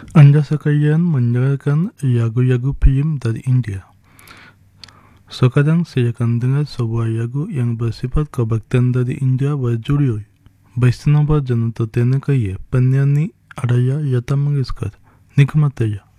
Anda sekalian mendengarkan lagu-lagu film dari India. Sekarang saya akan dengar sebuah lagu yang bersifat kebaktian dari India berjudul Vaishnava Janata Tenakaya, penyanyi adalah Lata Mangeshkar. Nikmati ya.